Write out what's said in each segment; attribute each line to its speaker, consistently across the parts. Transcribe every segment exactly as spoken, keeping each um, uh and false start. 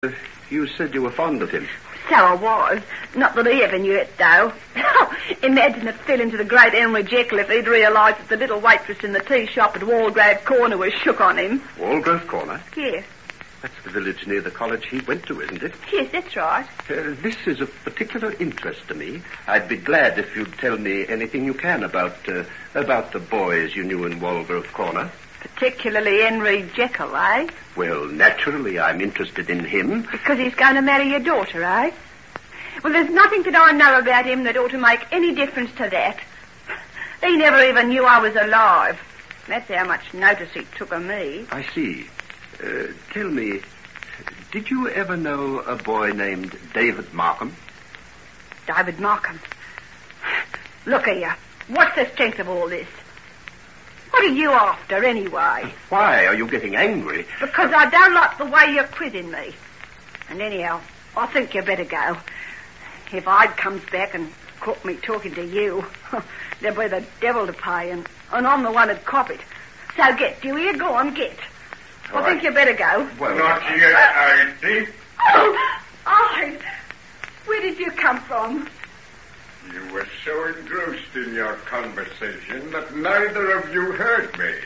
Speaker 1: You said you were fond of him.
Speaker 2: So I was. Not that he ever knew it, though. Imagine it fell into the great Henry Jekyll if he'd realised that the little waitress in the tea shop at Walgrove Corner was shook on him.
Speaker 1: Walgrove Corner?
Speaker 2: Yes.
Speaker 1: That's the village near the college he went to, isn't it?
Speaker 2: Yes, that's right.
Speaker 1: Uh, this is of particular interest to me. I'd be glad if you'd tell me anything you can about uh, about the boys you knew in Walgrove Corner.
Speaker 2: Particularly Henry Jekyll, eh?
Speaker 1: Well, naturally, I'm interested in him.
Speaker 2: Because he's going to marry your daughter, eh? Well, there's nothing that I know about him that ought to make any difference to that. He never even knew I was alive. That's how much notice he took of me.
Speaker 1: I see. Uh, tell me, did you ever know a boy named David Markham?
Speaker 2: David Markham? Look here. What's the strength of all this? What are you after, anyway?
Speaker 1: Why are you getting angry?
Speaker 2: Because I don't like the way you're quizzing me. And anyhow, I think you better go. If Ide comes back and caught me talking to you, there'll be the devil to pay, and, and I'm the one who'd cop it. So get, do you hear? Go on, get. I
Speaker 1: All
Speaker 2: think
Speaker 1: right.
Speaker 2: you better go.
Speaker 1: Well,
Speaker 3: Not yet, I think.
Speaker 2: Oh, Ide! Where did you come from?
Speaker 3: You were so engrossed in your conversation that neither of you heard me.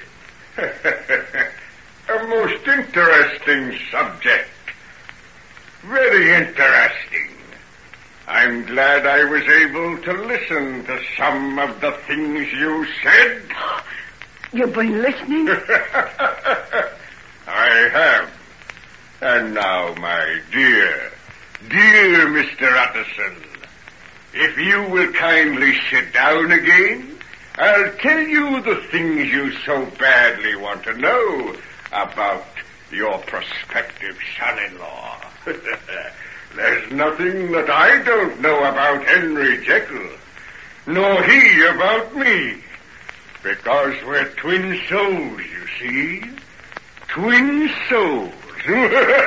Speaker 3: A most interesting subject. Very interesting. I'm glad I was able to listen to some of the things you said.
Speaker 2: You've been listening?
Speaker 3: I have. And now, my dear, dear Mister Utterson, if you will kindly sit down again, I'll tell you the things you so badly want to know about your prospective son-in-law. There's nothing that I don't know about Henry Jekyll, nor he about me, because we're twin souls, you see. Twin souls.